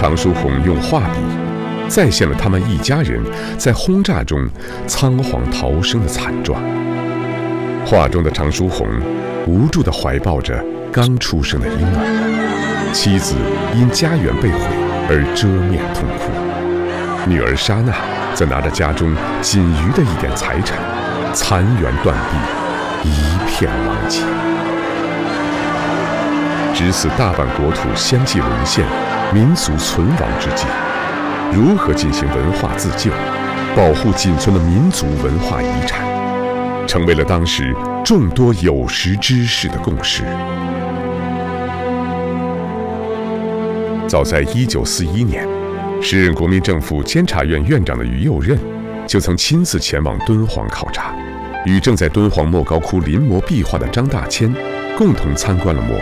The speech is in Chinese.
常书鸿用画笔再现了他们一家人在轰炸中仓皇逃生的惨状。画中的常书鸿无助地怀抱着刚出生的婴儿，妻子因家园被毁而遮面痛哭，女儿莎娜则拿着家中仅余的一点财产，残垣断壁，一片狼藉。值此大半国土相继沦陷、民族存亡之际，如何进行文化自救，保护仅存的民族文化遗产，成为了当时众多有识之士的共识。早在1941年，时任国民政府监察院院长的于右任就曾亲自前往敦煌考察，与正在敦煌莫高窟临摹壁画的张大千共同参观了莫